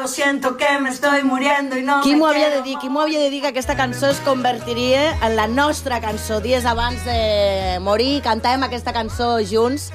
lado, siento que me estoy muriendo y no Qui me m'ho havia quiero de dir? Qui m'ho havia de dir que aquesta cançó es convertiria en la nostra cançó? Dies abans de morir, cantàvem aquesta cançó junts.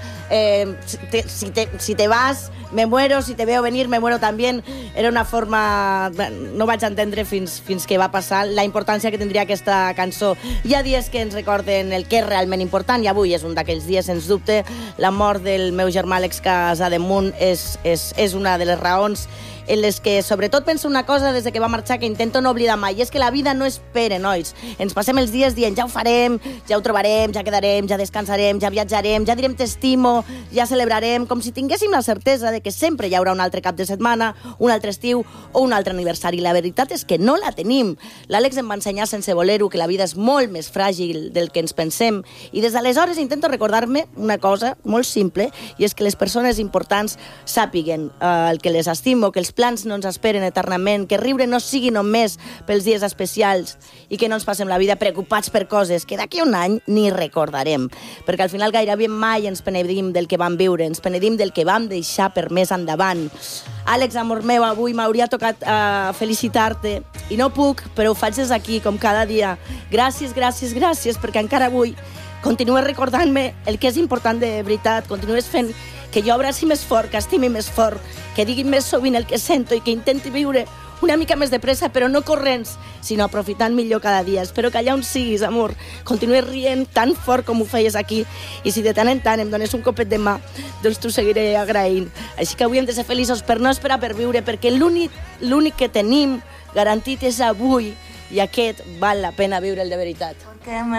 Si te vas, me muero, si te veo venir, me muero también. Era una forma... No vaig entendre fins que va passar la importància que tindria aquesta cançó. Hi ha dies que ens recorden el que és realment important, i avui és un d'aquells dies, sens dubte. La mort del meu germà Àlex Casademunt és una de les raons en les que sobretot penso una cosa des que va marxar que intento no oblidar mai, i és que la vida no espera, nois. Ens passem els dies dient ja ho farem, ja ho trobarem, ja quedarem, ja descansarem, ja viatjarem, ja direm t'estimo, ja celebrarem, com si tinguéssim la certesa de que sempre hi haurà un altre cap de setmana, un altre estiu o un altre aniversari. La veritat és que no la tenim. L'Àlex em va ensenyar sense voler-ho que la vida és molt més fràgil del que ens pensem, i des d'aleshores intento recordar-me una cosa molt simple, i és que les persones importants sàpiguen el que les estimo, que els plans no ens esperen eternament, que riure no sigui només pels dies especials i que no ens passem la vida preocupats per coses que d'aquí a un any ni recordarem, perquè al final gairebé mai ens penedim del que vam viure, ens penedim del que vam deixar per més endavant. Àlex, amor meu, avui m'hauria tocat felicitar-te i no puc, però ho faig des d'aquí, com cada dia. Gràcies, gràcies, gràcies, perquè encara avui continues recordant-me el que és important de veritat, continues fent que jo abraci més fort, que estimi més fort, que digui més sovint el que sento i que intenti viure una mica més de pressa, però no corrents, sinó aprofitant millor cada dia. Espero que allà on siguis, amor, continues rient tan fort com ho feies aquí, i si de tant en tant em dones un copet de mà, doncs t'ho seguiré agraint. Així que avui hem de ser feliços per no esperar per viure, perquè l'únic que tenim garantit és avui, i aquest val la pena viure'l de veritat.